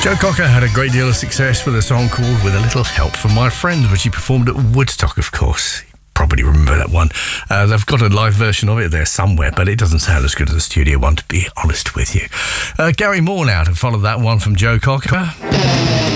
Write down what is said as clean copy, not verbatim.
Joe Cocker had a great deal of success with a song called With a Little Help from My Friends, which he performed at Woodstock, of course. Probably remember that one. They've got a live version of it there somewhere, but it doesn't sound as good as the studio one, to be honest with you. Gary Moore now to follow that one from Joe Cocker.